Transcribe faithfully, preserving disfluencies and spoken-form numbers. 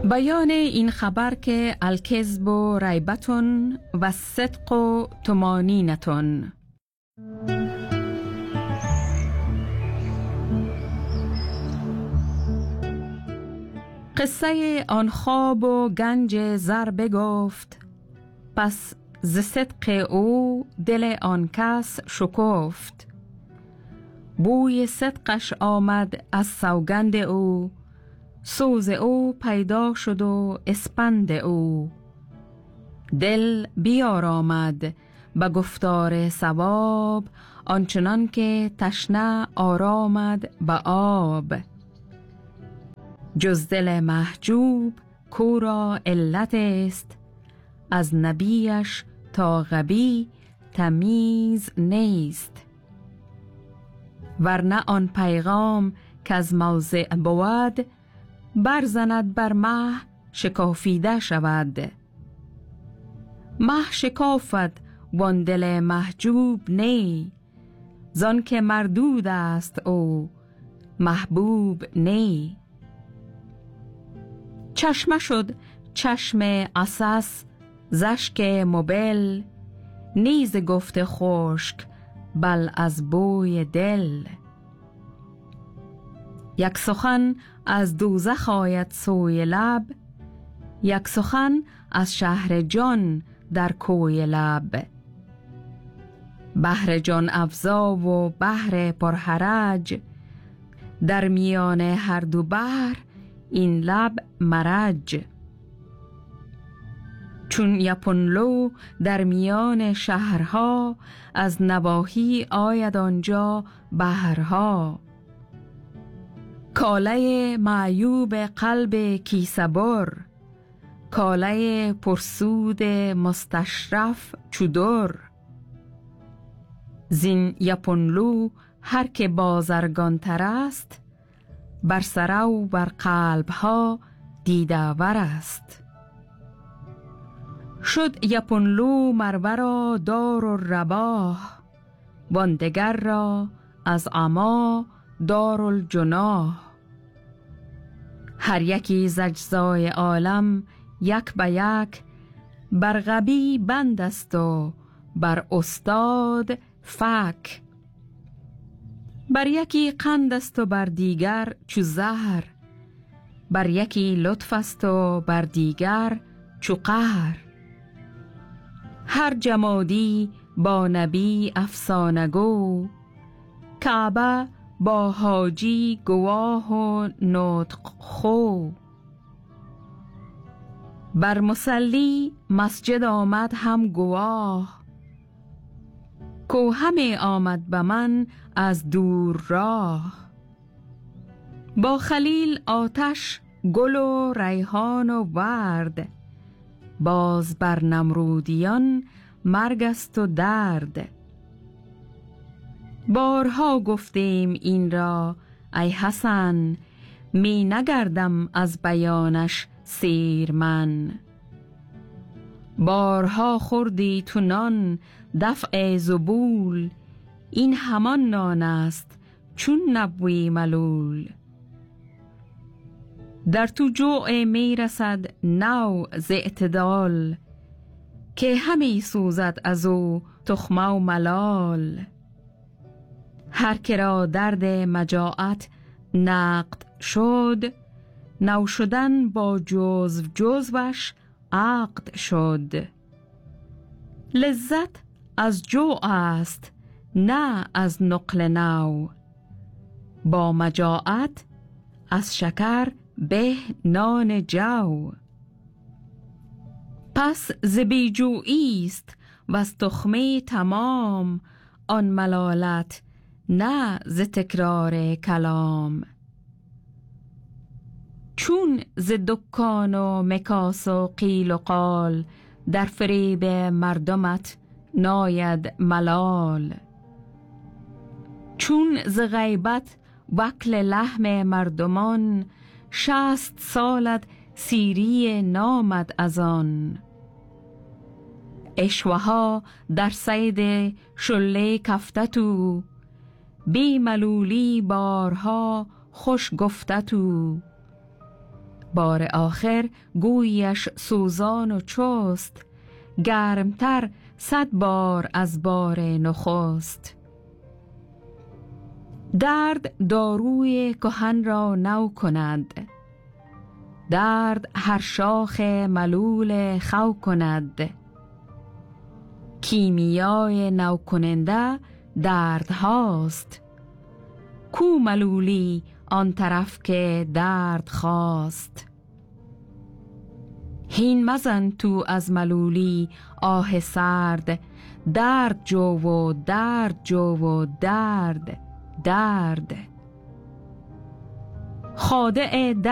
بیان این خبر که الکذب و ریبتون و صدق و طمانینتون. قصه آن خواب و گنج زر بگفت، پس ز صدق او دل آن کس شکفت. بوی صدقش آمد از سوگند او، سوز او پیدا شد و اسپند او. دل بیارامد به گفتار صواب، آنچنان که تشنه آرامد به آب. جز دل محجوب کو را علت است، از نبیش تا غبی تمیز نیست. ورنه آن پیغام که از موضع بود، برزند بر مه شکافیده شود. مه شکافد وان دل محجوب نی، زان که مردود است او محبوب نی. چشمه شد چشم عسس زشک مبل، نیز گفت خشک بل از بوی دل. یک سخن از دوزخ آید سوی لب، یک سخن از شهر جان در کوی لب. بحر جان افزا و بحر پرحرج، در میان هر دو بحر این لب مرج. چون یپنلو در میان شهرها، از نواحی آید آنجا بحرها. کاله معیوب قلب کیسبر، کاله پرسود مستشرف چودر. زین یپنلو هر که بازرگان تر است، بر سر و بر قلبها دیده‌ور است. شد یپنلو مرورا دار و رباه، واندگر را از عما دار الجناه. هر یکی ز اجزای عالم یک به یک، بر غبی بند است و بر استاد فک. بر یکی قند است و بر دیگر چو زهر، بر یکی لطف است و بر دیگر چو قهر. هر جمادی با نبی افسانه گو، کعبه با حاجی گواه و نطق خو. بر مصلی مسجد آمد هم گواه، کو همه آمد به من از دور راه. با خلیل آتش گل و ریحان و ورد، باز بر نمرودیان مرگ است و درد. بارها گفتیم این را ای حسن، می نگردم از بیانش سیر من. بارها خوردی تو نان دفع زبول، این همان نان است چون نبوی ملول. در تو جوع می رسد نوع ز اعتدال، که همی سوزد از او تخمه و ملال. هر که را درد مجاعت نقد شد، نو شدن با جزو جزوش عقد شد. لذت از جوع است نه از نقل نو، با مجاعت از شکر به نان جو. پس ز بیجویی است و از تخمه تمام، آن ملالت نه ز تکرار کلام. چون ز دکان و مکاس و قیل و قال، در فریب مردمت ناید ملال. چون ز غیبت وکل لحم مردمان، شصت سالت سیری نامد از آن. اشوها در صید شله کفتتو، بی ملولی بارها خوش گفتتو. بار آخر گویش سوزان و چست، گرمتر صد بار از بار نخست. درد داروی کهن را نو کند، درد هر شاخ ملول خو کند. کیمیای نو کننده درد هاست، کو ملولی آن طرف که درد خواست. هین مزن تو از ملولی آه سرد، درد جو و درد جو و درد درد. خادع